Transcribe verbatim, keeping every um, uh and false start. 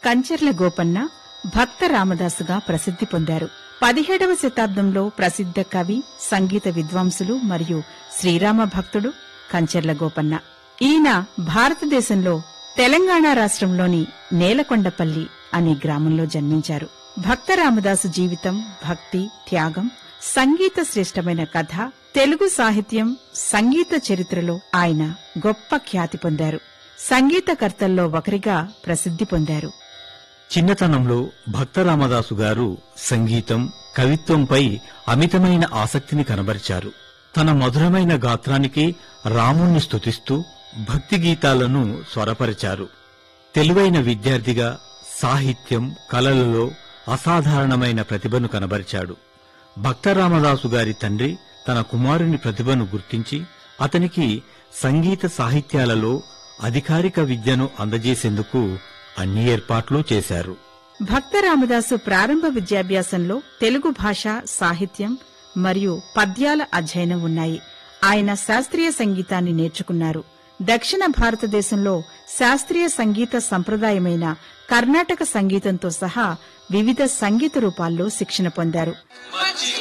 కంచెర్ల గోపన్న భక్త రామదాసుగా ప్రసిద్ధి పొందారు. పదిహేడవ శతాబ్దంలో ప్రసిద్ధ కవి, సంగీత విద్వాంసులు మరియు శ్రీరామ భక్తుడు కంచెర్ల గోపన్న. ఈయన భారతదేశంలో తెలంగాణ రాష్ట్రంలోని నేలకొండపల్లి అనే గ్రామంలో జన్మించారు. భక్త రామదాసు జీవితం, భక్తి, త్యాగం, సంగీత శ్రేష్టమైన కథ, తెలుగు సాహిత్యం, సంగీత చరిత్రలో ఆయన గొప్ప ఖ్యాతి పొందారు. సంగీతకర్తల్లో ఒకరిగా ప్రసిద్ధి పొందారు. చిన్నతనంలో భక్త రామదాసు గారు సంగీతం, కవిత్వంపై అమితమైన ఆసక్తిని కనబరిచారు. తన మధురమైన గాత్రానికి రాముణ్ణి స్తుతిస్తూ భక్తి గీతాలను స్వరపరిచారు. తెలివైన విద్యార్థిగా సాహిత్యం, కళలలో అసాధారణమైన ప్రతిభను కనబరిచాడు. భక్త రామదాసు గారి తండ్రి తన కుమారుని ప్రతిభను గుర్తించి అతనికి సంగీత సాహిత్యాలలో అధికారిక విద్యను అందజేసేందుకు అన్ని ఏర్పాట్లు చేశారు. భక్త రామదాసు ప్రారంభ విద్యాభ్యాసంలో తెలుగు భాష, సాహిత్యం మరియు పద్యాల అధ్యయనం ఉన్నాయి. ఆయన శాస్త్రీయ సంగీతాన్ని నేర్చుకున్నారు. దక్షిణ భారతదేశంలో శాస్త్రీయ సంగీత సంప్రదాయమైన కర్ణాటక సంగీతంతో సహా వివిధ సంగీత రూపాల్లో శిక్షణ పొందారు.